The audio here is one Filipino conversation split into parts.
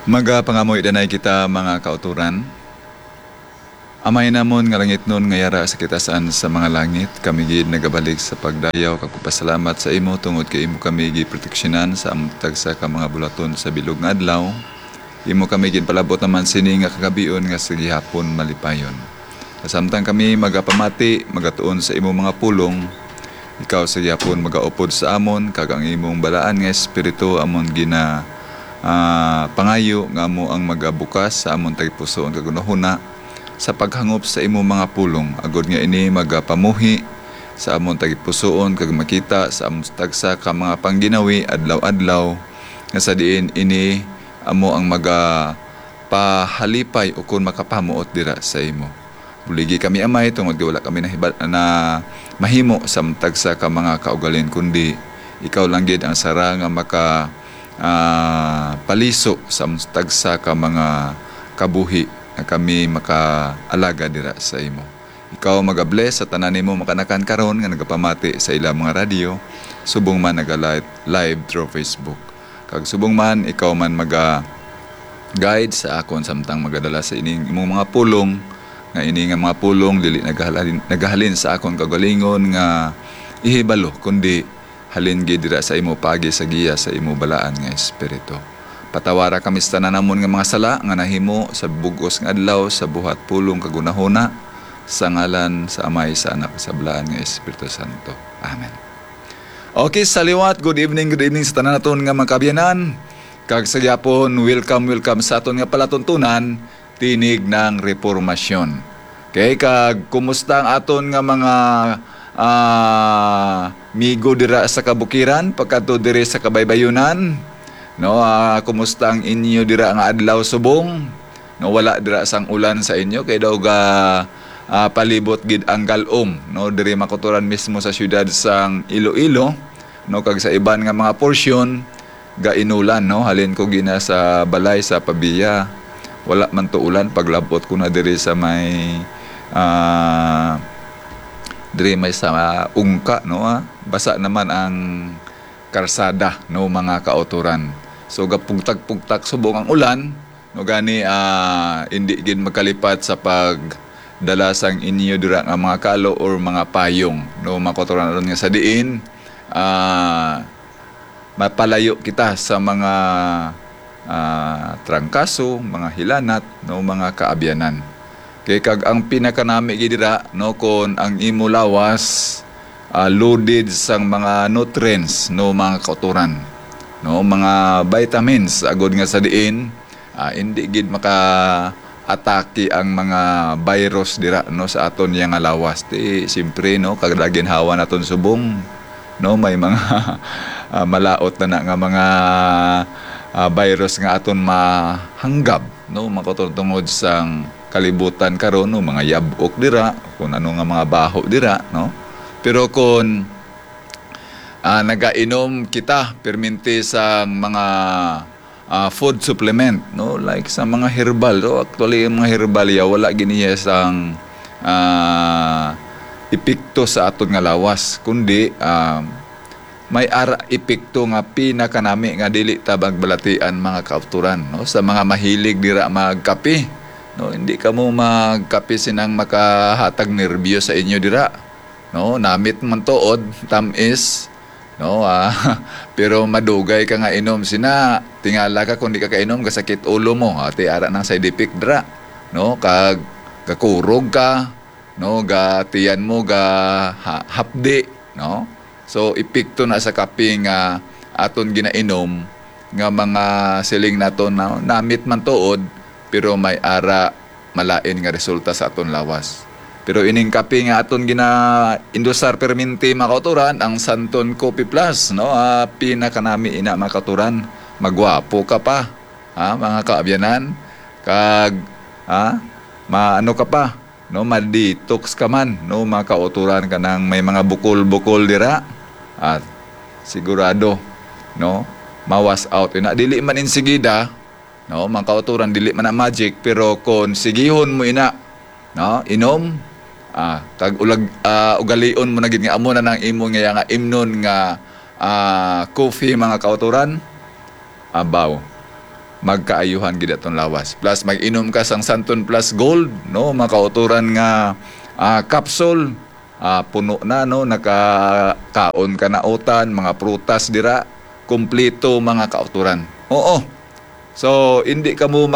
Magapangamoy danay kita mga kauturan. Amay namon nga langit nun nga yara sa kitasan sa mga langit. Kami gid nagabalik sa pagdayaw kag pasalamat sa imo tungod kay imo kami giproteksyonan sa among tagsa ka mga bulaton sa bilog nga adlaw. Imo kami gid palabot naman sini nga kagabion nga sa gihapon malipayon. Samtang kami magapamati, magatuon sa imo mga pulong, ikaw sa gihapon magaupod sa amon kag ang imong balaan nga espiritu amon gina pangayo nga mo ang magabukas sa amon tagpusoon kag unahuna sa paghangop sa imo mga pulong agod nga ini magapamuhi sa amon tagpusoon kag makita sa amon tagsa ka mga pangginawi adlaw-adlaw nga sa diin ini amo ang pahalipay o kun makapamuot dira sa imo. Buligi kami amay tungod wala kami na mahimo sa tagsa ka mga kaugalin kundi ikaw lang gid ang sara nga maka paliso sa tagsa ka mga kabuhi na kami makaalaga dira sa imo. Ikaw magabless sa tanan nimo makanakan karon nga nagapamati sa ilang mga radio, subong man live through Facebook. Kag subong man ikaw man guide sa akon samtang magadala sa ining imong mga pulong nga ini nga mga pulong dili nagahalin sa akon kagalingon nga ihibalo kundi halin gid dira sa imo pagi sa giya sa imo balaan nga espiritu. Patawara kami sa tanan namon nga mga sala nga nahimo sa bugos nga adlaw sa buhat pulong kag unahuna sa ngalan sa Amay sa Anak sa balaan nga Espiritu Santo. Amen. Okay, saliwat, good evening sa tanan naton nga mga kabyanan. Kag sa gyapon, welcome sa aton nga palatuntunan tinig ng reformasyon. Okay, kag kumusta ang aton nga mga migo dira sa kabukiran pagkadto diri sa kabaybayunan, no? Kumusta ang inyo dira nga adlaw subong, no? Wala dira sang ulan sa inyo kay daw ga palibot gid ang galom, no? Diri makuturan mismo sa syudad sang Iloilo, no? Kag sa iban nga mga porsyon ga inulan, no? Halin ko gina sa balay sa Pabiya, wala man to ulan paglabot ko na diri sa may sa ungka, no? Basa naman ang karsada, no, mga kauturan. So gapugtag-pugtak subong ang ulan, no, gani hindi gid magkalipat sa pagdala sang inyo dira nga mga kalo or mga payong, no, mga kauturan aron nga sa diin mapalayo kita sa mga trangkaso, mga hilanat, no, mga kaabyanan. Kay kag ang pinakanami gidira, no, kon ang imo lawas loaded sang mga nutrients, no, mga kauturan, no, mga vitamins agod nga sa diin hindi gid maka-atake ang mga virus dira, no, sa aton yang lawas. Ti simpre, no, kag ginhawa naton subong, no, may mga malaot na nga mga virus nga aton mahanggab, no, makatungod sang kalibutan karon, no, mga yabok dira, kung ano nga mga baho dira, no. Pero kung nagainom kita perminti sa mga food supplement, no, like sa mga herbal, no, actually yung mga herbal wala giniya sang epekto sa aton nga lawas kundi may epekto nga pinakanami nga dili tabag balatian mga kauturan, no, sa mga mahilig dira magkape, no, hindi ka mo magkape sinang makahatag nerbyo sa inyo dira, no, namit man tuod tamis, no, pero madugay ka nga inom sina tingala ka kung di ka kainom kasakit ulo mo, ati ara nang side effect dira, no, kag gakurog ka, no, gatiyan mo hapdi, no. So epekto na sa kape nga aton ginainom nga mga siling naton na namit man tuod pero may ara malain nga resulta sa aton lawas. Pero ining kape nga aton gina-indusar perminti mga kauturan, ang Santon Coffee Plus, no, pinakanami ina mga kauturan, magwapo ka pa, mga kaabyanan, kag maano ka pa, no, ma-detox ka man, no, mga kauturan ka nang may mga bukol-bukol dira at sigurado, no, mawas out ina dili man insigida, no, mga kauturan dili man na magic pero kon sigihon mo ina, no, inom kag ugalion mo na gid nga amo na nang imo nga imnon nga coffee mga kauturan abaw magkaayuhan gid aton lawas. Plus mag-inom ka sang Santon Plus Gold, no, makauturan nga capsule, puno na, no, nakakaon ka na utan, mga prutas dira, kumpleto mga kauturan. Oo. So hindi ka mo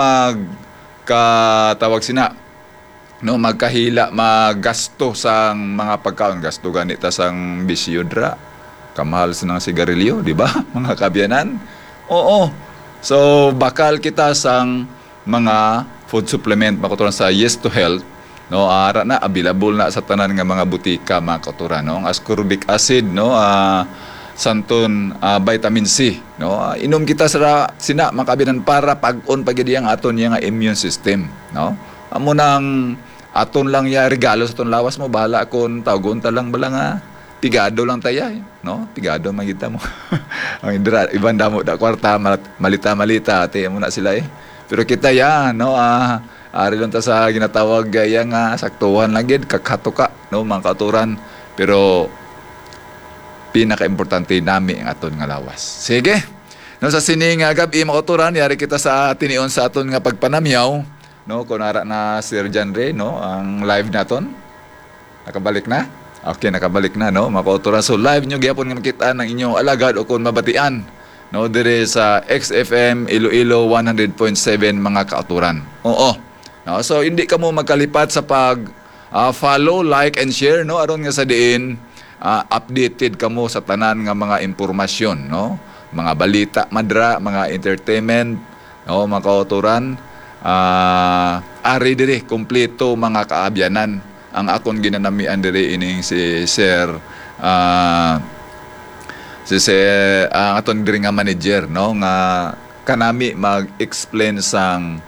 tawag sina, no, magkahila, maggasto sang mga pagkaon, gasto ganita sang bisyo dira, kamahal sa ng sigarilyo, di ba? Mga kabyanan. Oo. So bakal kita sang mga food supplement makuturan sa Yes to Health, no, ara na available na sa tanan nga mga butika mga kauturan, no, ang ascorbic acid, no, santon vitamin C, no, inom kita sa sina makabinan para pag-on pagidi ang aton nga immune system, no. Amo nang aton lang ya regalo sa aton lawas mo, bahala kon tawgon ta lang bala nga pigado lang taya, no, pigado magita mo. Ang indra iban damo da kwarta malita ate mo na sila pero kita yan, no, ari lang ta sa ginatawag gaya nga saktuhan lang gid kakatuka, no, mga kauturan, pero pinaka-importante nami ang aton nga lawas. Sige. No, sa sining gabi makauturan, yari kita sa tinion sa aton nga pagpanamyaw, no, kunara na Sir John Ray, no, ang live naton. Nakabalik na? Okay, nakabalik na, no, makauturan. So live nyo gyapon nga makita ng inyong alagad o kung mabatian, no, dire sa XFM Iloilo 100.7 mga kauturan. Oo. No, so hindi ka mo magkalipat sa pag follow, like and share, no, aron nga sa diin updated ka mo sa tanan nga mga impormasyon, no, mga balita madra, mga entertainment, no, mga kauturan, ari dire kompleto mga kaabyanan ang akon ginanamian dire ining si Sir ang aton dire nga manager, no, nga kanami mag-explain sang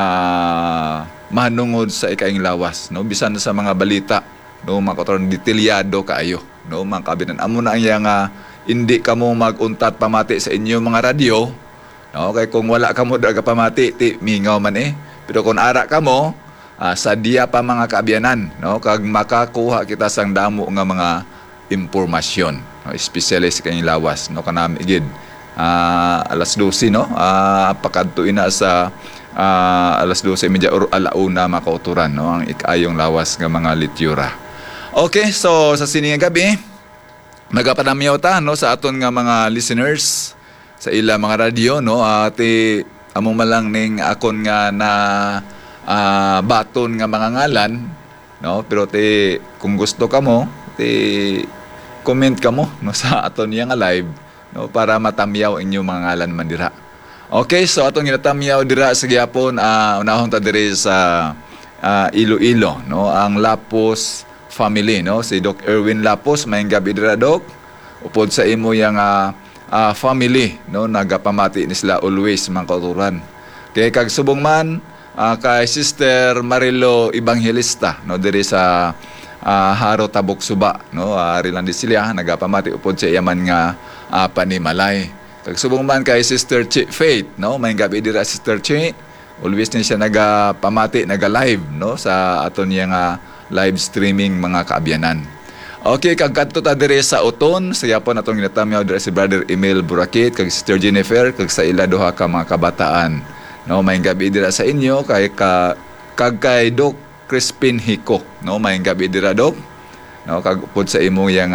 manungod sa ikaing lawas, no, bisan sa mga balita, no, makauturan detalyado kaayo, no, mga kabinan. Amo na ang nga hindi ka mo mag-untat pamati sa inyo mga radyo, no, kay kung wala ka mo daga pamati ti mingaw man pero kung ara ka mo sa diya pa mga kaabyanan, no, kag makakuha kita sang damo nga mga impormasyon, no, especially sa kanyang lawas, no, kanami gid alas 12, no, pakadto ina sa alas 12:30 or alauna makauturan, no, ang ikayong lawas nga mga lityura. Okay, so sa sining gabi nagapanamyaw ta, no, sa aton nga mga listeners sa ila mga radyo, no, ati among malang ning akon nga na baton nga mga ngalan, no, pero ti kung gusto ka mo ti comment ka mo, no, sa aton nga live, no, para matamyaw inyo mga ngalan man dira. Okay, so atong ginatamyaw dira sa gyapon unahon ta diri sa Iloilo, no, ang Lapos family, no, si Doc Erwin Lapos, mayong gabi dira Doc, upod sa imo yang family, no, nagapamati ni sila always mga kauturan. Kay kag subong man kay Sister Marilo Evangelista, no, diri sa Haro Tabok Suba, no, ari lang di sila nagapamati upod sa iyaman nga panimalay. Kag subong man kay Sister Chi Faith, no, may gabi dira Sister Chi, always ni siya nagapamati, naga-live, no, sa aton nga live streaming mga kaabyanan. Okay, kag kadto ta diri sa Uton, sa yapon atong ginatamyaw diri si Brother Emil Burakit kag Sister Jennifer kag sa ila duha ka mga kabataan. No, may gabi dira sa inyo kay kay Doc Crispin Hico, no, may gabi dira Doc, no, kag upod sa imo yang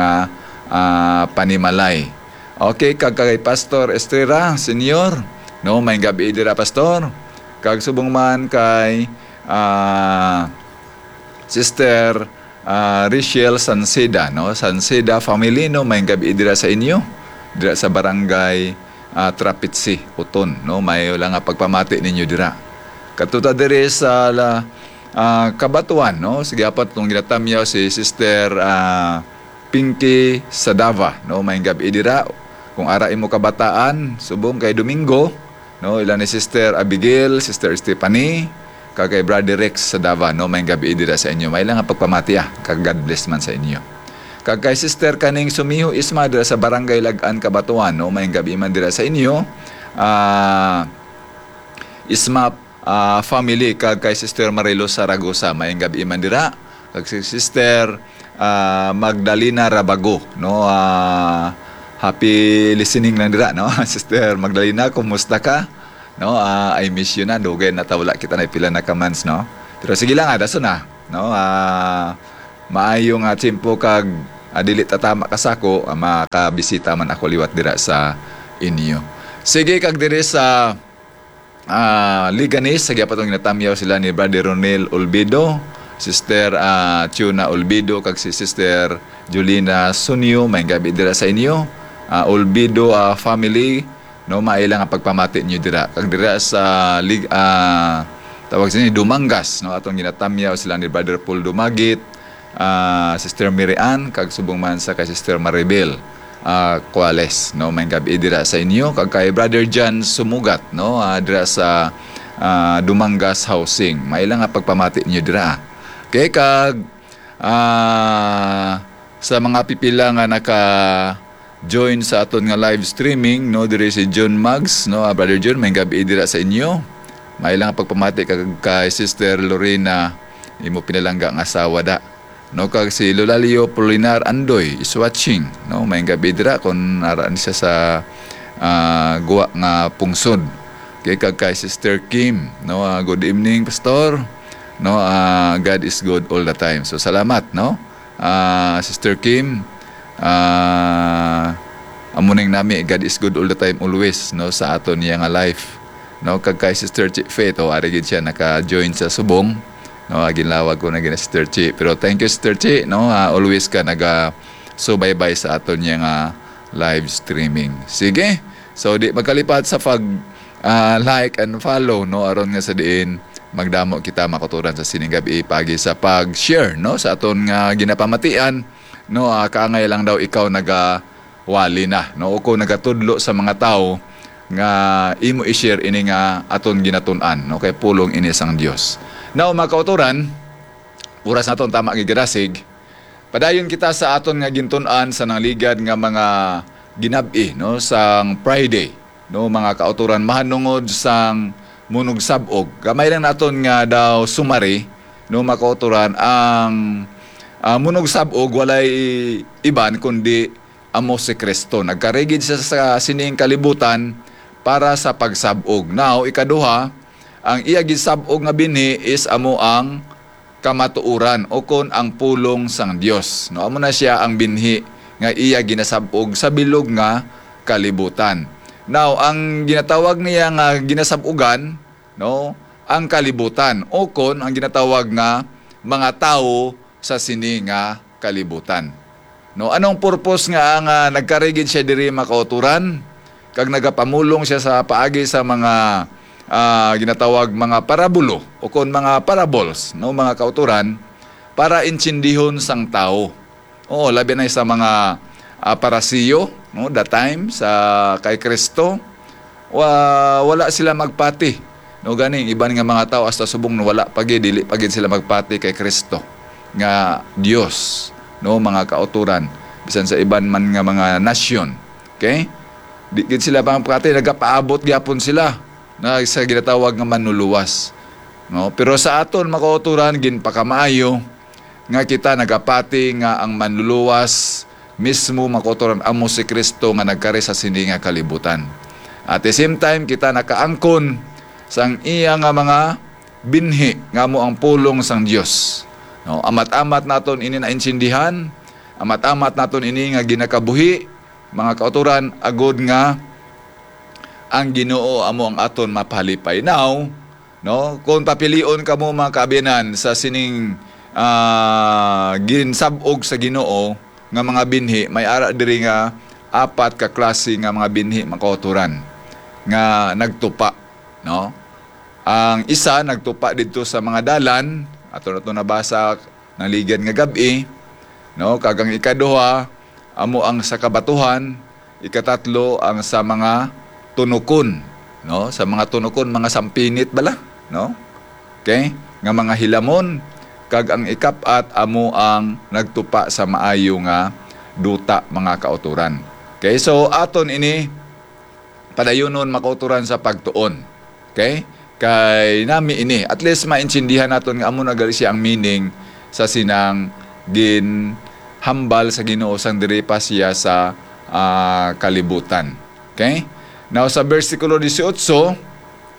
panimalay. Okay, kag kay Pastor Estrella Senior, no, may gabi dira Pastor, kag subong man kay Sister Rachel Sanseda, no, Sanseda family, no, may gabi dira sa inyo dira sa barangay Trapitsi, Uton, no, may wala nga pagpamati ninyo dira. Katuta diri sa Kabatuan, no, sige apat tong ginatamyaw si Sister Pinky Sadava, no, may gabi dira. Kung ara imo kabataan, subong kay Domingo, no, ilan ni Sister Abigail, Sister Stephanie, kag kay Brother Rex Sadava, no, may gabi dira sa inyo. May lang nga pagpamati kag God bless man sa inyo. Kag kay Sister kaning Sumiho Isma dira sa Barangay Lagan, Kabatuan, no, may gabi man dira sa inyo. Isma family kag kay Sister Marilo Saragosa, may gabi man dira. Kag si Sister Magdalena Rabago, no, happy listening lang dira, no. Sister Magdalena, kumusta ka? no? I miss you na dugay na tawala kita na pila na ka months, no? Pero sige lang daso na, no? Maayo nga tiyempo kag dili tatama ka sako, makabisita man ako liwat dira sa inyo. Sige kag diri sa Liganis, sa gyapon ginatamyaw sila ni Brother Ronel Olbido, Sister Tuna Olbido kag si Sister Julina Sunyo, may gabi dira sa inyo. Olbido family, no, mailang ang pagpamati niyo dira kag dira sa tawag sa ni Dumangas, no, atong ginatamyaw sila ni Brother Paul Dumagit, Sister Mirian kag subong man sa kay Sister Maribel Cuales, no, may gabi dira sa inyo kag kay Brother John Sumugat, no, dira sa Dumangas Housing, mailang ang pagpamati niyo dira. Okay, kag sa mga pipila nga naka-join sa aton nga live streaming, no, diri si John Mags, no, Brother John, may gabi dira sa inyo. Mailang pagpamati kay Sister Lorena, imo pinalangga nga asawa da. No, kag si Lola Leo Polinar Andoy is watching, no, may gabi dira kon naraan siya sa guwa nga pungsod. Okay, kag kay Sister Kim, no, good evening Pastor. No, God is good all the time. So salamat, no. Sister Kim, amuning nami God is good all the time always, no, sa aton niya nga life. No, kag kay Sister Chi Faith, ari gid siya naka-join sa subong. No, ginlawag ko na gina Sister Chi. Pero thank you Sister Chi, no, always ka subaybay sa aton niya nga live streaming. Sige. So di magkalipat sa pag like and follow, no, aron nga sa diin magdamo kita makuturan sa sining gabi pagi sa pag-share, no, sa aton nga ginapamatian, no, kaangay lang daw ikaw wali na, no, o kung nagatudlo sa mga tao nga imo i-share ini nga aton ginatun-an, no, kay pulong ini sang Dios. Now mga kauturan, oras naton tama gigrasig, padayon kita sa aton nga gintun-an sa nangligad nga mga ginabi, no, sang Friday, no, mga kauturan, mahanungod sang munog sabog. Gamay lang naton nga daw sumari, no, mga kauturan, ang munog sabog walay iban kundi amo si Kristo. Nagkarigid siya sa sining kalibutan para sa pagsabog. Now, ikaduha, ang iya gisabog nga binhi is amo ang kamatuuran o kon ang pulong sang Dios. No, amo na siya ang binhi nga iya ginasabog sa bilog nga kalibutan. Now, ang ginatawag niya nga ginasabugan, no, ang kalibutan o kon ang ginatawag nga mga tao sa sini nga kalibutan. No, anong purpose nga ang nagkarigid siya diri makauturan? Kag nagapamulong siya sa paagi sa mga ginatawag mga parabulo o kon mga parables, no, mga kauturan para intindihon sang tao. Oo, labi na sa mga parasiyo, no, that time sa kay Kristo, wala sila magpati. No, ganing iban nga mga tao hasta subong no wala pagid dili pagid sila magpati kay Kristo nga Dios, no, mga kauturan bisan sa iban man nga mga nasyon. Okay? Di gid sila pangpati, nagapaabot gyapon sila na sa ginatawag nga manluluwas. No, pero sa aton mga kauturan ginpakamaayo nga kita nagapati nga ang manluluwas mismo mga kauturan amo si Kristo nga nagkari sa sini nga kalibutan. At the same time kita nakaangkon sang iya nga mga binhi nga mo ang pulong sang Dios. No, amat-amat naton ini naintindihan, amat-amat naton ini nga ginakabuhi mga kauturan agod nga ang Ginoo amo ang aton mapalipay. Now, no, kung papilion kamo mga kaabinan sa sining ginsabog sa Ginoo nga mga binhi, may ara diri nga apat ka klase nga mga binhi mga kauturan nga nagtupa, no? Ang isa nagtupa dito sa mga dalan, ato na nabasa ng ligad nga gabi, no, kagang ikaduha amo ang sa kabatuhan, ikatatlo ang sa mga tunukon, no, sa mga tunukon mga sampinit bala, no, okay, nga mga hilamon, kag ang ikapat amo ang nagtupa sa maayo nga duta mga kauturan. Okay, so aton ini padayonon makauturan sa pagtuon. Okay, kay nami ini at least maintindihan naton nga amo na gali siya ang meaning sa sinang hambal sa Ginoo sang diri pa siya sa kalibutan. Okay? Now sa bersikulo 18,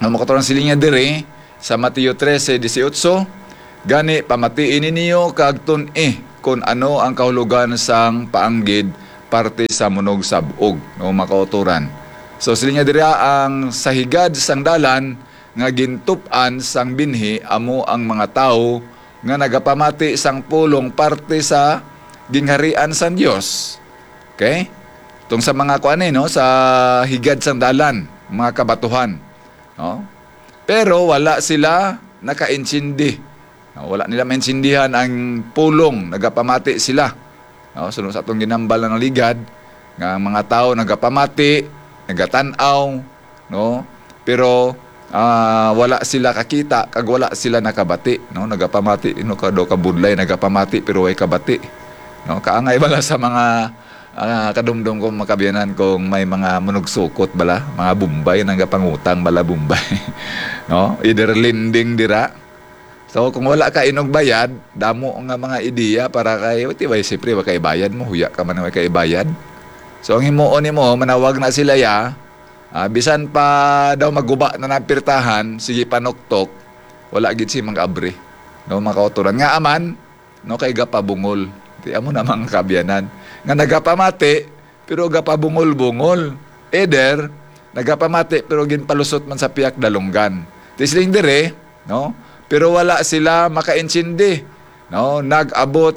Ang makaturan sila nga dire sa Mateo 13:18, gani pamatiin ninyo kagtun kung ano ang kahulugan sang paanggid parte sa munog sabog, no, makauturan. So sila nga dire ang sahigad sang dalan nga gintup-an sang binhi amo ang mga tao nga nagapamati sang pulong parte sa gingharian sang Dios. Okay? Tung sa mga kuan no, sa higad sang dalan, mga kabatuhan, no? Pero wala sila nakaintindi. No? Wala nila maintindihan ang pulong, nagapamati sila. No? Sunod sa atong ginambal ng ligad, nga mga tao nagapamati, nagatanaw, no? Pero wala sila kakita, kag wala sila nakabati, no? Nagapamati, no, kado kabudlay nagapamati pero way kabati. No? Kaangay bala sa mga kadumdum ko makabiyanan kung may mga munugsukot bala, mga bumbay nagapangutang bala bumbay. No? Either lending dira. So kung wala ka inog bayad, damo nga mga ideya para kay tibay siyempre wa kay bayad mo, huya ka man way kay bayad. So ang himuon nimo manawag na sila ya. Bisan pa daw maguba na napirtahan, sige panoktok, wala gid si mga abre. No, makauturan nga aman, no, kay gapabungol. Di amo na mga kabyanan. Nga nagapamati, pero gapabungol-bungol. Eder, nagapamati, pero ginpalusot man sa piyak dalunggan. Tisling dire, no, pero wala sila makaintindi. No, nag-abot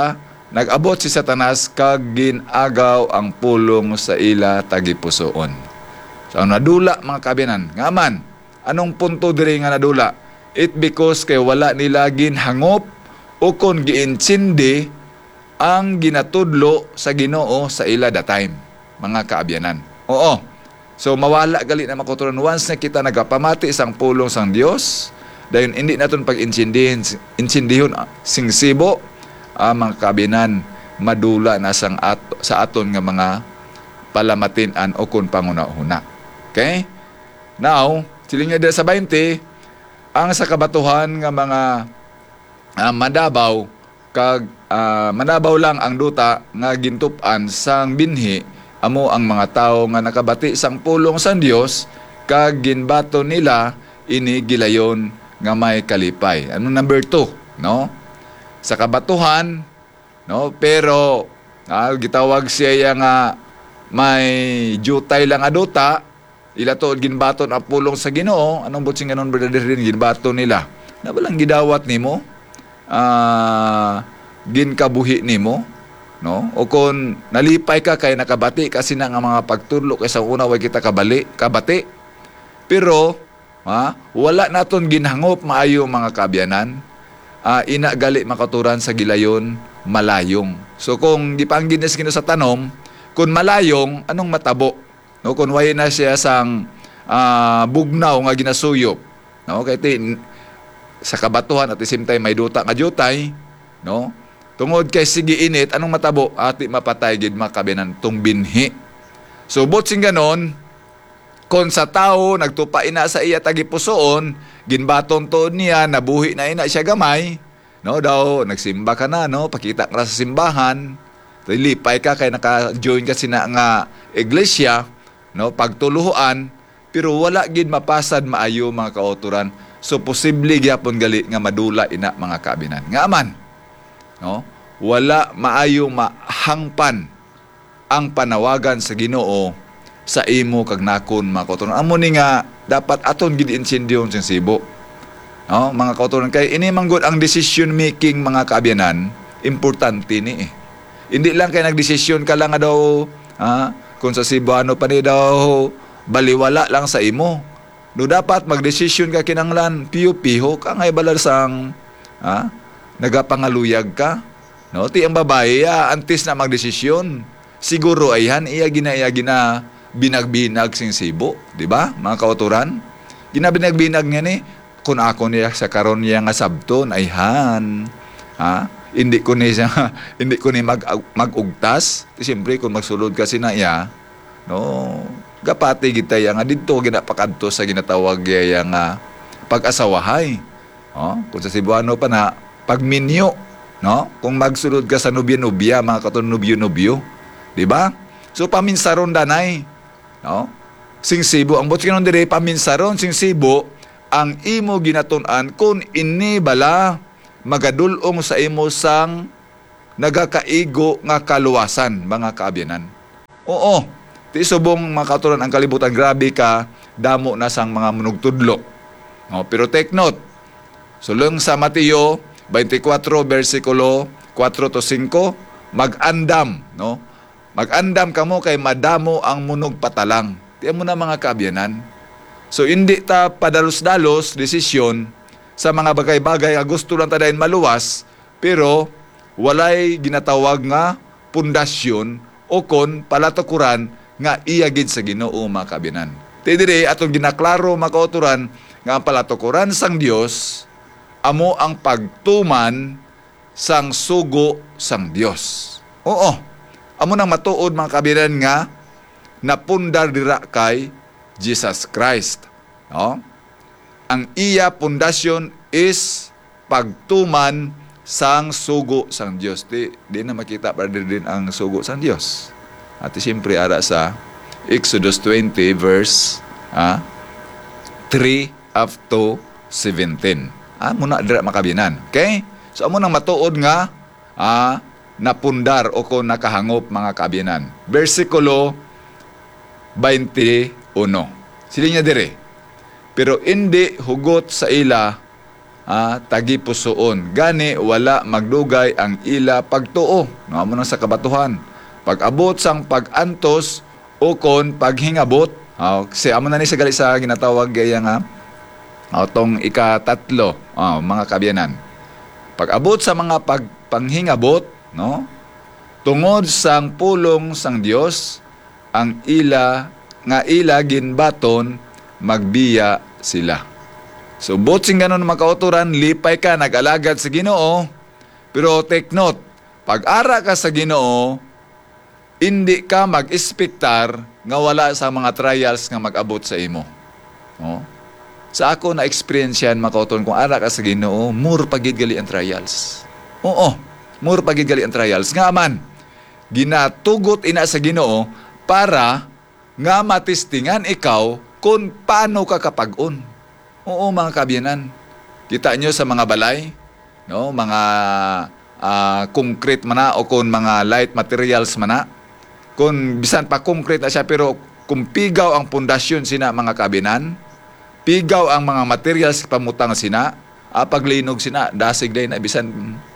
si Satanas kag ginagaw ang pulong sa ila tagipusoon. So, nadula mga kabyanan. Nga man, anong punto diri nga nadula? It because kay wala nila ginhangop o kung giintindi ang ginatudlo sa Ginoo sa ila that time, mga kaabyanan. Oo. So, mawala gali na makuturan. Once na kita nagapamati sang pulong sang Dios, dahil hindi natin pag-insindihon singsibo, mga kaabyanan, madula na sa aton nga mga palamatinan o kung panguna-una. Okay? Now, siling nga sa 20, ang sa kabatuhan nga mga madabaw, kag madabaw lang ang duta nga gintup-an sang binhi, amo ang mga tao nga nakabati sang pulong sang Dios, kag ginbato nila ini gilayon nga may kalipay. Ano number 2, no? Sa kabatuhan, no, pero gitawag siya nga may jutay lang aduta, ila to ginbaton ang pulong sa Ginoo. Anong butsing ganon brother din ginbaton nila? Na balang gidawat nimo, ginkabuhi nimo, no? O kung nalipay ka kay nakabati kasi na nga mga pagtudlo kaysa una way kita kabati. Pero wala naton ginhangop maayo mga kabyanan. Ina gali makaturan sa gilayon malayong. So kung gipanggid na sa Ginoo sa tanom, kung malayong, anong matabo? No, kung way na siya sang bugnaw nga ginasuyop, no, kay sa kabatuhan at the same time may duta nga jutay, no, tungod kay sige init, anong matabo? Ati mapatay gid makabinan tong binhi. So botsing ganon, kung sa tao nagtupa ina sa iya tagipusoon, ginbaton to niya, nabuhi na ina siya gamay, no, daw nagsimba ka na, no, pakita ka sa simbahan, lipay ka kay naka-join ka sina nga iglesia, no, pagtuluhan, pero wala gid mapasad maayo mga kauturan. So posible gyapon gali nga madula ina mga kabinan. Nga aman, no, wala maayo mahangpan ang panawagan sa Ginoo sa imo kag nakon mga kauturan. Amo ni nga dapat aton gid insindyon sing sibo. No, mga kauturan, kay ini manggod ang decision making mga kabiyanan, importante ni Hindi lang kay nagdesisyon ka lang nga daw, kung sa Cebuano pa ni daw, baliwala lang sa imo. No, dapat magdesisyon ka kinanglan, piyo-piho ka ngay balar sang, nagapangaluyag ka. No, ti ang babae, antes na magdesisyon. Siguro ayhan, iya gina binag-binag sing Cebu, di ba? Mga kauturan, ginabinag-binag nga ni, kung ako niya sa karon niya nga sabton, ayhan, hindi ko ni mag-ugtas. Siyempre kung magsulod kasi na iya, no, gapati kita nga dito ginapakadto sa ginatawag nga pag-asawahay. No? Kung sa Cebuano pa na pagminyo, no? Kung magsulod ka sa nobya-nobya, mga katon nobyo-nobyo, di ba? So paminsaron danay, no? Sing sibo ang bot kinon dire paminsaron sing sibo ang imo ginatun-an kun ini bala magadulong sa imo sang nagakaigo nga kaluwasan, mga kaabyanan. Oo, ti subong mga kauturan ang kalibutan, grabe ka, damo na sang mga munugtudlo. No, pero take note, sulong sa Mateo 24, versikulo 4 to 5, mag-andam, no? Mag-andam kamo kay madamo ang munog patalang. Tiyan mo na mga kaabyanan. So, hindi ta padalos-dalos desisyon sa mga bagay-bagay nga gusto lang tadayin maluwas, pero walay ginatawag nga pundasyon o kon palatukuran nga iyagid sa Ginoo, mga kaabyanan. Ti dire atong ginaklaro mga kauturan nga ang palatukuran sang Dios amo ang pagtuman sang sugo sang Dios. Oo, amo nang matuod mga kaabyanan nga napundar dira kay Jesus Christ. No? Ang iya pundasyon is pagtuman sang sugo sang Dios. Di na makita para din ang sugo sang Dios. At siyempre ara sa Exodus 20 verse 3 up to 17. Muna dira makabinan. Okay? So amo nang matuod nga napundar o kung nakahangop, mga kabinan. Versikulo 21. Sili niya dire. Pero hindi hugot sa ila tagipusoon. Gani wala magdugay ang ila pagtuo. No, amo nang sa kabatuhan. Pag-abot sang pag-antos o kon paghingabot. Kasi amo na ni sa gali sa ginatawag gaya nga tong ikatatlo, mga kabyanan. Pag-abot sa mga panghingabot, no? Tungod sang pulong sang Dios, ang ila ginbaton magbiya sila. So, bot sing ganon mga kauturan, lipay ka, nag-alagad sa Ginoo, pero take note, pag-ara ka sa Ginoo, hindi ka mag-ispektar nga wala sa mga trials nga mag-abot sa imo. No? Sa ako na experience yan, mga kauturan, kung ara ka sa Ginoo, more pagid gali ang trials. Oo, more pagid gali ang trials. Nga man, ginatugot ina sa Ginoo para nga matistingan ikaw kung paano ka kapag-on. Oo, mga kabyanan. Kita nyo sa mga balay, no? Mga concrete mana o kung mga light materials mana. Kung bisan pa concrete na siya, pero kung pigaw ang pundasyon sina, mga kabyanan, pigaw ang mga materials pamutang sina, paglinog sina, dasig day na bisan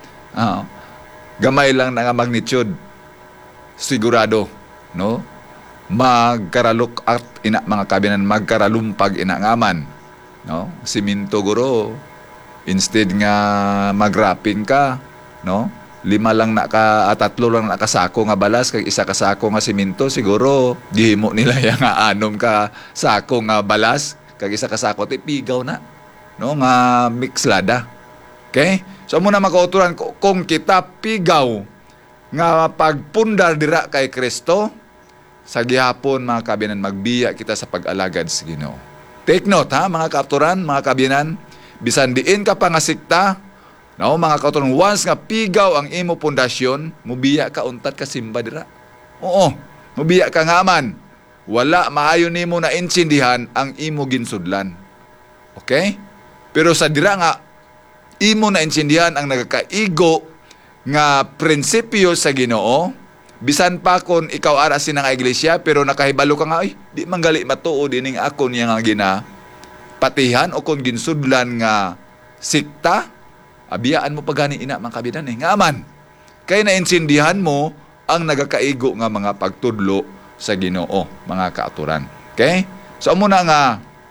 gamay lang na nga magnitude, sigurado, no? Magkaraluk at ina, mga kabyanan, magkaralumpag ina ngaman, no? Siminto guro, instead nga magrapin ka, no? 5 lang na ka, 3 lang na kasako nga balas, kag 1 kasako nga siminto, siguro gihimo nila yang nga 6 ka sako nga balas, kag 1 kasako pigaw na, no? Nga mixlada. Okay? So muna makauturan, kung kita pigaw nga pagpundar dira kay Kristo, sa gihapon, mga kabyanan, magbiya kita sa pag-alagad sa Ginoo. Take note, mga kauturan, mga kabyanan, bisan diin ka pa nga sikta, no, mga kauturan, once nga pigaw ang imo pundasyon, mubiya ka untat ka simba dira. Oo, mubiya ka nga man. Wala maayo nimo na insindihan ang imo ginsudlan. Okay? Pero sa dira nga imo na insindihan ang nagakaigo nga prinsipyo sa Ginoo, bisan pa kon ikaw ara sinang iglesia pero nakahibalo ka nga, di manggali matuod ining ako niya nga ginapatihan o kon ginsudlan nga sikta, abiyaan mo pagani ina, mga kabyanan nga man. Kay nainsindihan mo ang nagakaigo nga mga pagtudlo sa Ginoo, mga kaaturan. Okay? So amo na nga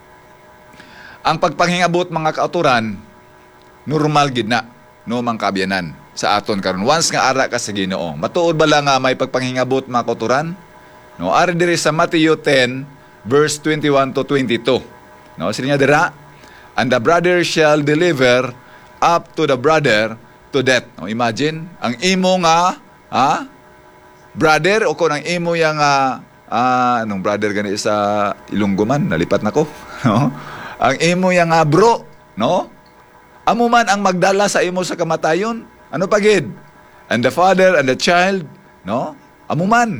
ang pagpanghingabot, mga kaaturan, normal gid na, no, mga kabyanan, sa aton karon. Once nga ara ka sa Ginoo, matuod ba lang nga may pagpanghingabot, mga kaaturan? No, ari diri sa Matthew 10 verse 21 to 22. No, sila dira, and the brother shall deliver up to the brother to death. No, imagine, ang imo nga brother o kung ang imo yang anong brother gani sa Ilonggo man, nalipat nako. No? Ang imo yang bro, no? Amo man ang magdala sa imo sa kamatayon. Ano pagid? And the father and the child, no? Amo man.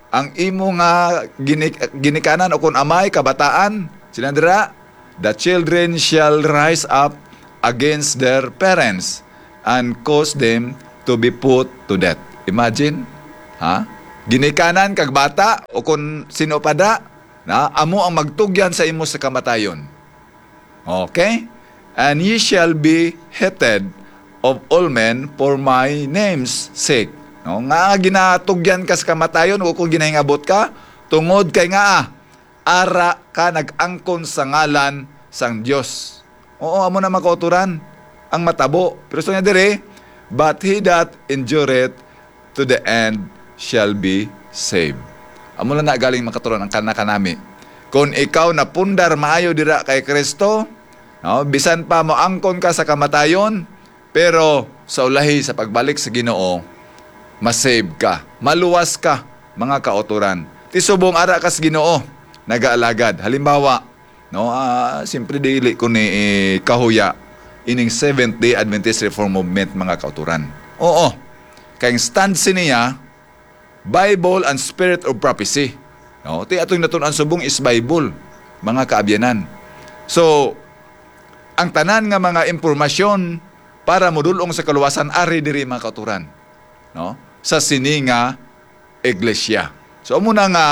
ang imo nga ginikanan o kung amay kabataan, sinadira, the children shall rise up against their parents and cause them to be put to death. Imagine, ha? Ginikanan kag bata o kung sino pada, na amo ang magtugyan sa imo sa kamatayon. Okay? And ye shall be hated of all men for my name's sake. No, nga ginatugyan ka sa kamatayon o kung ginahingabot ka, tungod kay nga ara ka nag-angkon sa ngalan sang Dios. Oo, amo na makauturan ang matabo. Pero so nga dire, but he that endureth to the end shall be saved. Amo na galing makaturon ang kanami. Kung ikaw napundar maayo dira kay Kristo, no, bisan pa mo angkon ka sa kamatayon, pero sa ulahi sa pagbalik sa Ginoo, masave ka, maluwas ka, mga kauturan. Tisubong ara kas Ginoo, nagaalagad. Halimbawa, no, simpre dili ko ni kahuya ining Seventh-day Adventist Reform Movement, mga kauturan. Oo, kayong stance niya, Bible and Spirit of Prophecy. No, ti atong natunan subong is Bible, mga kaabyanan. So, ang tanan nga mga impormasyon para modulong sa kaluwasan ari diri, mga kauturan, no, sa sininga iglesia. So amo na nga,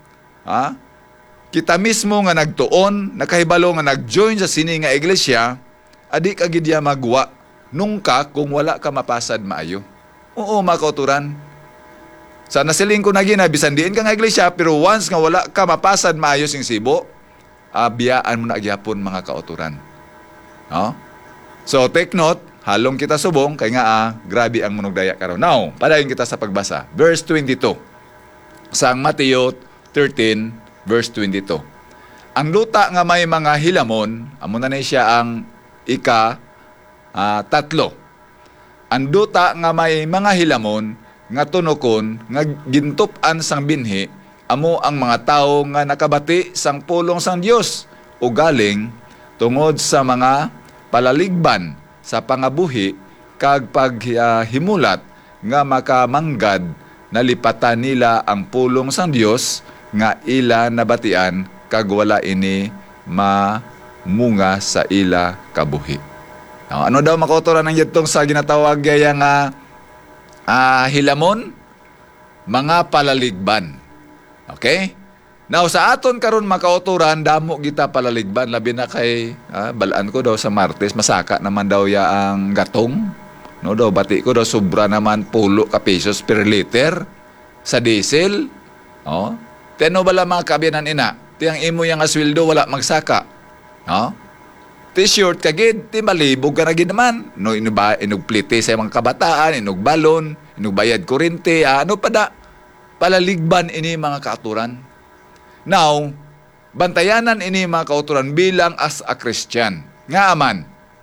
kita mismo nga nagtuon, nakahibalo nga nag-join sa sininga iglesia, adi ka gid ya magwa nungka kung wala ka mapasad maayo. Oo, mga kauturan. Sa nasiling ko na gina, bisan diin ka nga iglesia, pero once nga wala ka mapasad maayo sing sibo, biyaan mo na gyapon, mga kauturan. No? So take note, halong kita subong, kay nga grabe ang munugdaya karon. Now, padayon kita sa pagbasa. Verse 22. Sang Mateo 13, verse 22. Ang luta nga may mga hilamon, amo na siya ang tatlo. Ang luta nga may mga hilamon, nga tunokon, nga gintup-an sang binhi, amo ang mga tao nga nakabati sang pulong sang Dios o galing tungod sa mga palaligban sa pangabuhi kag paghimulat nga makamanggad nalipatan nila ang pulong sang Dios nga ila nabatian kag wala ini mamunga sa ila kabuhi. Ano daw makauturan ng yatong sa ginatawag gaya nga hilamon? Mga palaligban. Okay? Now, sa aton karon makauturan, damo kita palaligban, labi na kay, balaan ko daw sa Martes, masaka naman daw ya ang gatong. No, daw, bati ko daw, sobra naman 10 ka pesos per liter sa diesel. No? Teno bala mga kabiyanan ina, tiyang imo yung asweldo, wala magsaka. No? T-shirt kagid, ti malibog ka na gid naman. No, inugplite sa mga kabataan, inugbalon, inugbayad kurente, ano pa da? Palaligban ini, mga kaaturan. Now, bantayanan ini, mga kauturan, bilang as a Christian. Nga aman,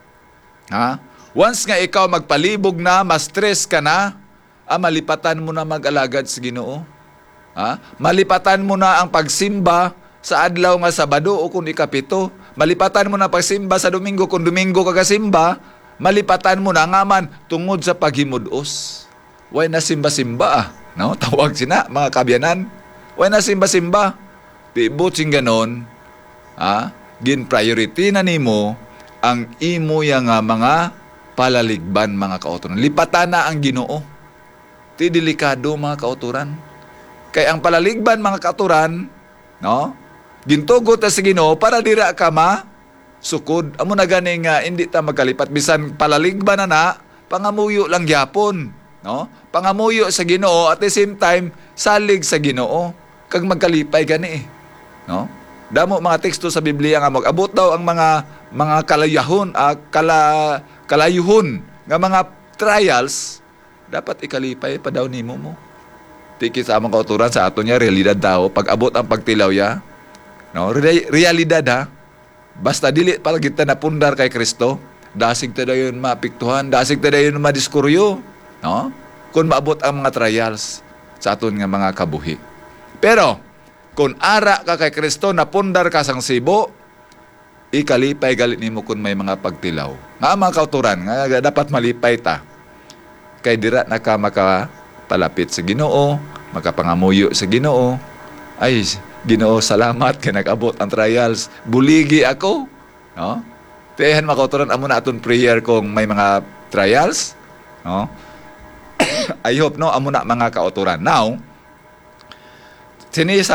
once nga ikaw magpalibog na, ma-stress ka na, malipatan mo na mag-alagad sa Ginoo. Malipatan mo na ang pagsimba sa adlaw nga Sabado o kung ikapito. Malipatan mo na pagsimba sa Domingo kung Domingo kagasimba. Malipatan mo na nga man tungod sa paghimudos. Way na simba-simba no? Tawag sina, mga kabyanan. Way na simba-simba. Tibot sing ganon, gin priority na nimo ang imo yang mga palaligban, mga kauturan. Lipatan na ang Ginoo. Ti delikado, mga kauturan. Kay ang palaligban, mga kauturan, no? Gintugot sa Ginoo para dira ka sukod. Amo na gani nga hindi ta magkalipat bisan palaligban na pangamuyo lang gyapon, no? Pangamuyo sa Ginoo at the same time salig sa Ginoo kag magkalipay gani, no? Damo mga teksto sa Biblia nga mag-abot daw ang mga kalayuhon nga mga trials dapat ikalipay pa daw nimo mo. Tiki sa among kauturan sa ato niya realidad daw pag abot ang pagtilaw ya. No, realidad basta dili pala kita napundar kay Kristo, dasig ta dayon mapiktuhan, dasig ta dayon madiskuryo, no? Kung maabot ang mga trials sa aton nga mga kabuhi. Pero kung ara ka kay Kristo, napundar ka sang sibo, ikalipay galit nimo kung may mga pagtilaw. Nga mga kauturan, nga dapat malipay ta. Kay dira na ka makapalapit sa Ginoo, makapangamuyo sa Ginoo. Ay, Ginoo, salamat kay nag-abot ang trials. Buligi ako. No? Tiyahan makauturan amo na aton prayer kung may mga trials. No? I hope no amo na mga kauturan. Now, sini sa